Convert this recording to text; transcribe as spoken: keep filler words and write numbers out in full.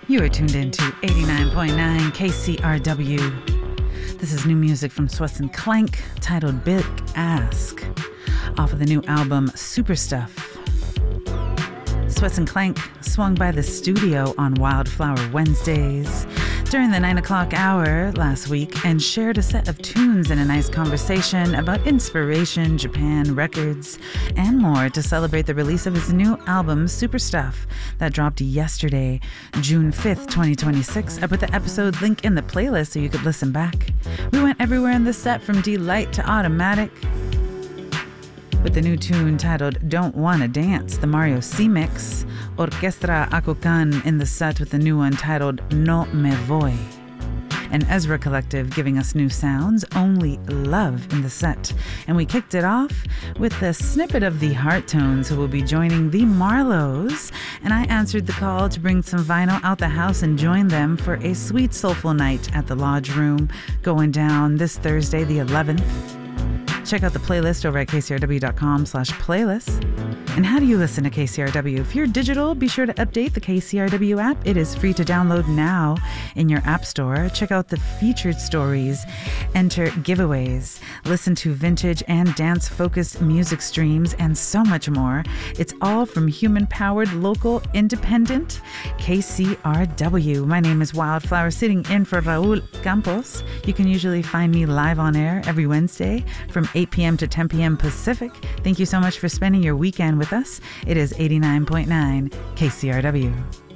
You are tuned in to eighty-nine point nine K C R W. This is new music from Sweats and Clank titled Big Ask off of the new album Super Stuff. Sweats and Clank swung by the studio on Wildflower Wednesdays during the nine o'clock hour last week and shared a set of tunes and a nice conversation about inspiration, Japan, records, and more to celebrate the release of his new album, Super Stuff, that dropped yesterday, June fifth, twenty twenty-six. I put the episode link in the playlist so you could listen back. We went everywhere in the set from D-Light to Automatic, with the new tune titled Don't Wanna Dance, the Mario C mix, Orquestra Akukan in the set with the new one titled No Me Voy, and Ezra Collective giving us new sounds, Only Love in the set. And we kicked it off with the snippet of the Hearttones, who will be joining the Marlows, and I answered the call to bring some vinyl out the house and join them for a sweet soulful night at the Lodge Room going down this Thursday the eleventh. Check out the playlist over at kcrw.com slash playlist. And how do you listen to K C R W? If you're digital, be sure to update the K C R W app. It is free to download now in your app store. Check out the featured stories, enter giveaways, listen to vintage and dance-focused music streams, and so much more. It's all from human-powered, local, independent K C R W. My name is Wildflower, sitting in for Raul Campos. You can usually find me live on air every Wednesday from eight p.m. to ten p.m. Pacific. Thank you so much for spending your weekend with us. It is eighty-nine point nine K C R W.